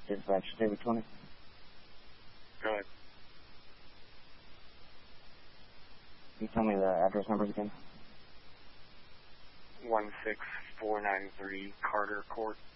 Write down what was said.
Dispatch, David 20. Go ahead. Can you tell me the address numbers again? 16493 Carter Court.